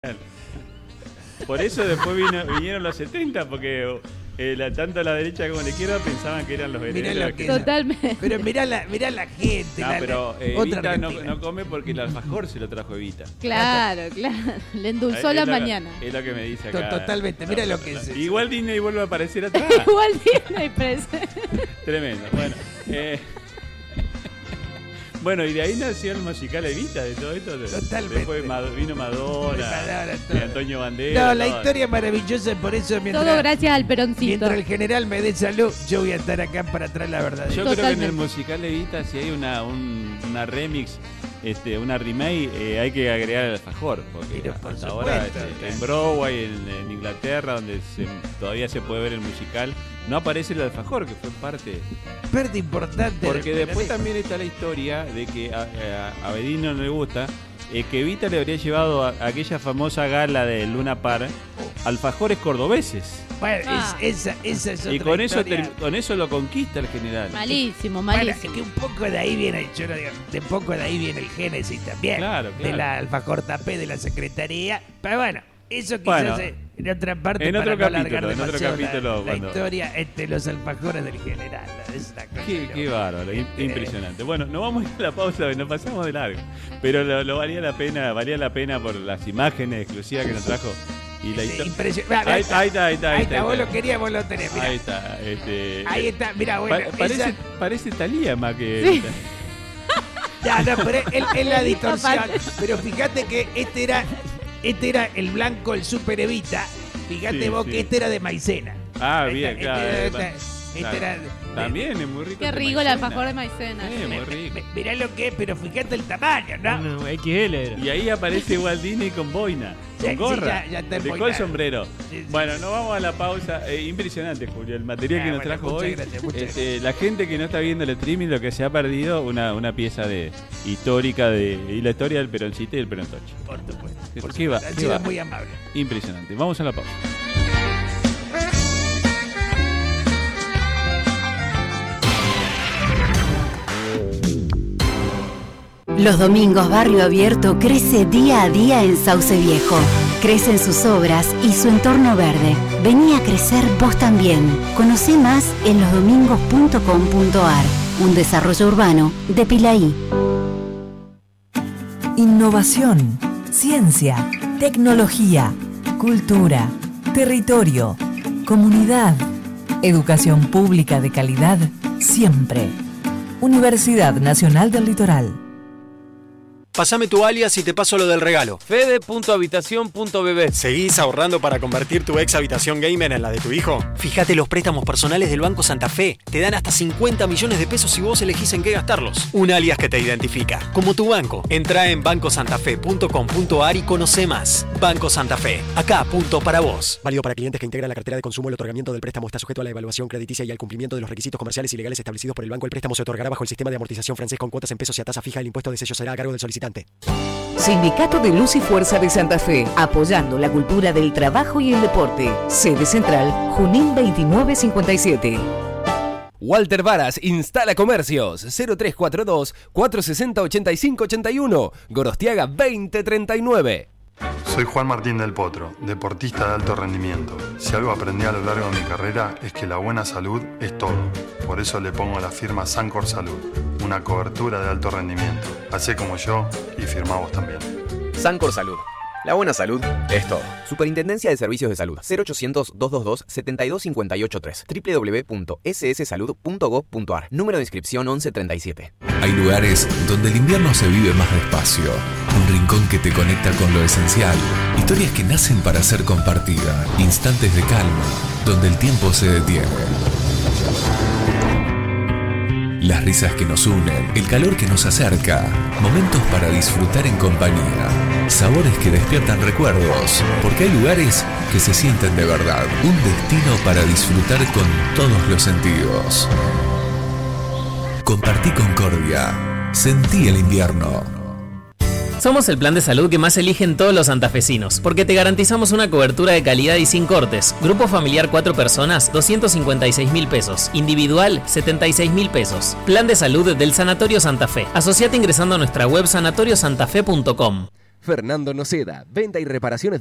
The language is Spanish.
Por eso después vinieron los 70, porque tanto la derecha como la izquierda pensaban que eran los herederos. Totalmente. Pero mirá la gente. Pero Evita no come porque el alfajor se lo trajo Evita. Claro. Le endulzó la mañana. Es lo que me dice acá. Totalmente, mira lo que es eso. Igual Disney vuelve a aparecer atrás. Igual Disney presente. Tremendo. Bueno, y de ahí nació el musical Evita, de todo esto. Totalmente. Después vino Madonna, Antonio Banderas. No, la historia es maravillosa, por eso todo gracias al Peroncito. Mientras el general me dé salud, yo voy a estar acá para traer la verdad. Yo creo que en el musical Evita, si hay una remix, una remake, hay que agregar el alfajor, porque hasta ahora en Broadway, en Inglaterra, donde todavía se puede ver el musical, no aparece el alfajor, que fue parte importante. Porque después también está la historia de que a Bedino no le gusta, que Evita le habría llevado a aquella famosa gala de Luna Park alfajores cordobeses. Bueno, esa es otra y con historia. con eso lo conquista el general. Malísimo. Bueno, es que un poco de ahí viene, de poco de ahí viene el génesis también. Claro. De la alfajor tapé de la secretaría. Pero bueno, eso quizás en otra parte en para otro no alargar capítulo, demasiado la cuando... historia entre los alfajores del general. Qué bárbaro, impresionante. Bueno, no vamos a ir a la pausa, nos pasamos de largo. Pero lo valía la pena por las imágenes exclusivas que nos trajo. Y la historia. Ahí está, vos lo querías, vos lo tenés. Mirá. Ahí está. Ahí está, mira, bueno. Parece Thalía más que. Sí. Ya, no, pero es la distorsión. Pero fíjate que este era el blanco, el Super Evita. Fíjate vos que este era de maicena. Bien, claro. También es muy rico. Qué rico el alfajor de maicena. Muy rico. Mirá lo que es, pero fíjate el tamaño, ¿no? XL era. Y ahí aparece Walt Disney con boina, con gorra, ya está con el sombrero. Sí. Bueno, nos vamos a la pausa. Impresionante, Julio, el material que nos trajo hoy. Gracias. La gente que no está viendo el streaming, lo que se ha perdido, una pieza histórica y la historia del Peroncito y el Perontoche. Por supuesto. ¿Qué va? Han sido muy amable. Impresionante. Vamos a la pausa. Los domingos Barrio Abierto crece día a día en Sauce Viejo. Crecen sus obras y su entorno verde. Vení a crecer vos también. Conocé más en losdomingos.com.ar. Un desarrollo urbano de Pilaí. Innovación, ciencia, tecnología, cultura, territorio, comunidad, educación pública de calidad, siempre. Universidad Nacional del Litoral. Pásame tu alias y te paso lo del regalo. Fede.habitación.bb. ¿Seguís ahorrando para convertir tu ex habitación gamer en la de tu hijo? Fíjate los préstamos personales del Banco Santa Fe. Te dan hasta 50 millones de pesos si vos elegís en qué gastarlos. Un alias que te identifica, como tu banco. Entrá en bancosantafe.com.ar y conoce más. Banco Santa Fe. Acá, punto para vos. Válido para clientes que integran la cartera de consumo. El otorgamiento del préstamo está sujeto a la evaluación crediticia y al cumplimiento de los requisitos comerciales y legales establecidos por el banco. El préstamo se otorgará bajo el sistema de amortización francés con cuotas en pesos y a tasa fija. El impuesto de sello será a cargo del solicitante. Sindicato de Luz y Fuerza de Santa Fe, apoyando la cultura del trabajo y el deporte. Sede central, Junín 2957. Walter Varas instala comercios 0342 460 8581, Gorostiaga 2039. Soy Juan Martín del Potro, deportista de alto rendimiento. Si algo aprendí a lo largo de mi carrera es que la buena salud es todo. Por eso le pongo la firma Sancor Salud, una cobertura de alto rendimiento. Hacé como yo y firmá vos también. Sancor Salud. La buena salud es todo. Superintendencia de Servicios de Salud. 0800-222-72583. www.sssalud.gov.ar. Número de inscripción 1137. Hay lugares donde el invierno se vive más despacio. Un rincón que te conecta con lo esencial. Historias que nacen para ser compartidas. Instantes de calma, donde el tiempo se detiene. Las risas que nos unen, el calor que nos acerca, momentos para disfrutar en compañía, sabores que despiertan recuerdos, porque hay lugares que se sienten de verdad, un destino para disfrutar con todos los sentidos. Compartí Concordia, sentí el invierno. Somos el plan de salud que más eligen todos los santafesinos, porque te garantizamos una cobertura de calidad y sin cortes. Grupo familiar 4 personas, 256.000 pesos. Individual, 76.000 pesos. Plan de salud del Sanatorio Santa Fe. Asociate ingresando a nuestra web sanatoriosantafe.com. Fernando Noceda, venta y reparaciones